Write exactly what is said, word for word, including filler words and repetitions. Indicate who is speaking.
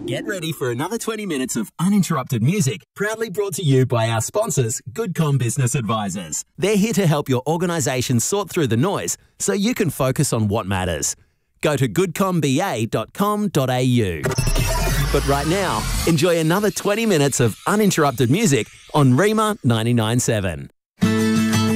Speaker 1: Get ready for another twenty minutes of uninterrupted music, proudly brought to you by our sponsors, GoodCom Business Advisors. They're here to help your organisation sort through the noise so you can focus on what matters. Go to good com b a dot com dot a u. But right now, enjoy another twenty minutes of uninterrupted music on Rima ninety-nine point seven.